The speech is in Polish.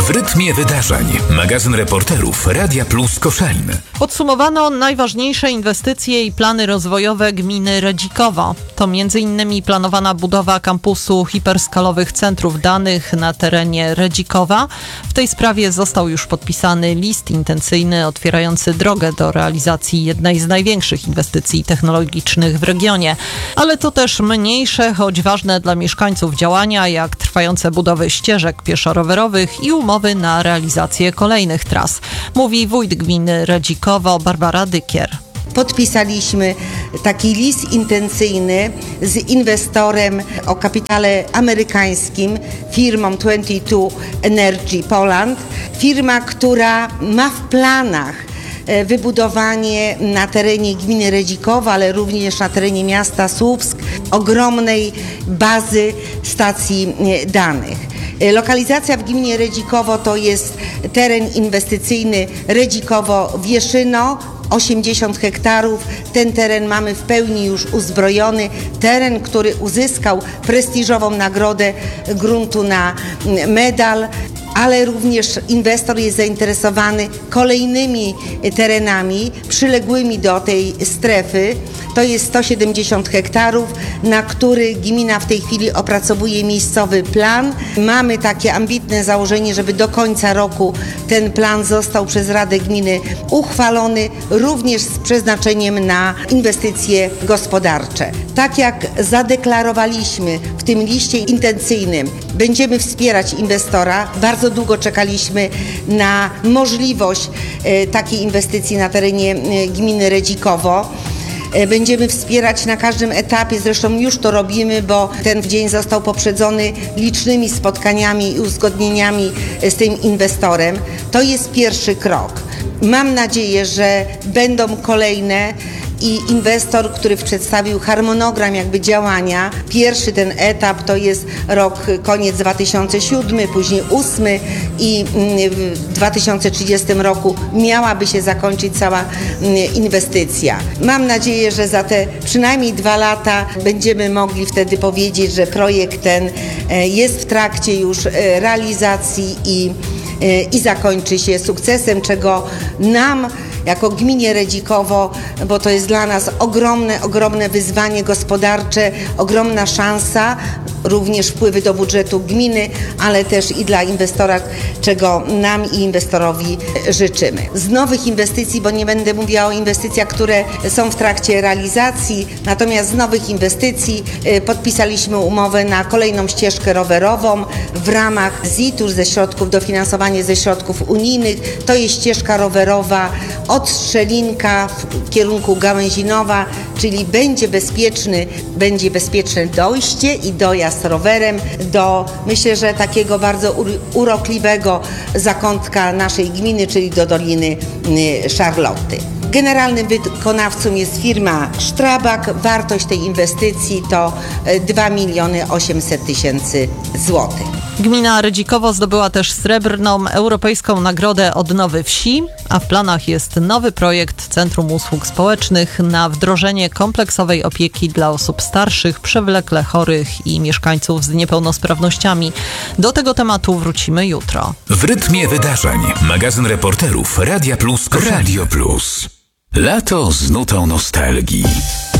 W rytmie wydarzeń. Magazyn reporterów Radia Plus Koszalin. Podsumowano najważniejsze inwestycje i plany rozwojowe gminy Redzikowo. To m.in. planowana budowa kampusu hiperskalowych centrów danych na terenie Redzikowa. W tej sprawie został już podpisany list intencyjny otwierający drogę do realizacji jednej z największych inwestycji technologicznych w regionie. Ale to też mniejsze, choć ważne dla mieszkańców działania, jak trwające budowy ścieżek pieszo-rowerowych i umowy na realizację kolejnych tras. Mówi wójt gminy Redzikowo Barbara Dykier. Podpisaliśmy taki list intencyjny z inwestorem o kapitale amerykańskim, firmą 22 Energy Poland. Firma, która ma w planach wybudowanie na terenie gminy Redzikowo, ale również na terenie miasta Słupsk ogromnej bazy stacji danych. Lokalizacja w gminie Redzikowo to jest teren inwestycyjny Redzikowo-Wieszyno, 80 hektarów. Ten teren mamy w pełni już uzbrojony. Teren, który uzyskał prestiżową nagrodę gruntu na medal, ale również inwestor jest zainteresowany kolejnymi terenami przyległymi do tej strefy. To jest 170 hektarów, na który gmina w tej chwili opracowuje miejscowy plan. Mamy takie ambitne założenie, żeby do końca roku ten plan został przez Radę Gminy uchwalony, również z przeznaczeniem na inwestycje gospodarcze. Tak jak zadeklarowaliśmy w tym liście intencyjnym, będziemy wspierać inwestora. Bardzo długo czekaliśmy na możliwość takiej inwestycji na terenie gminy Redzikowo. Będziemy wspierać na każdym etapie, zresztą już to robimy, bo ten dzień został poprzedzony licznymi spotkaniami i uzgodnieniami z tym inwestorem. To jest pierwszy krok. Mam nadzieję, że będą kolejne i inwestor, który przedstawił harmonogram działania. Pierwszy ten etap to jest koniec 2007, później 2008 i w 2030 roku miałaby się zakończyć cała inwestycja. Mam nadzieję, że za te przynajmniej 2 lata będziemy mogli wtedy powiedzieć, że projekt ten jest w trakcie już realizacji i zakończy się sukcesem, czego nam jako gminie Redzikowo, bo to jest dla nas ogromne wyzwanie gospodarcze, ogromna szansa, również wpływy do budżetu gminy, ale też i dla inwestora, czego nam i inwestorowi życzymy. Z nowych inwestycji, bo nie będę mówiła o inwestycjach, które są w trakcie realizacji, natomiast z nowych inwestycji podpisaliśmy umowę na kolejną ścieżkę rowerową w ramach ZIT-u, dofinansowanie ze środków unijnych. To jest ścieżka rowerowa od Strzelinka w kierunku Gałęzinowa, czyli będzie bezpieczne dojście i dojazd rowerem do, myślę, że takiego bardzo urokliwego zakątka naszej gminy, czyli do Doliny Szarlotty. Generalnym wykonawcą jest firma Strabag. Wartość tej inwestycji to 2 800 000 złotych. Gmina Redzikowo zdobyła też srebrną europejską nagrodę Odnowy Wsi, a w planach jest nowy projekt Centrum Usług Społecznych na wdrożenie kompleksowej opieki dla osób starszych, przewlekle chorych i mieszkańców z niepełnosprawnościami. Do tego tematu wrócimy jutro. W rytmie wydarzeń. Magazyn reporterów Radia Plus Koszalin. Radio Plus. Lato z nutą nostalgii.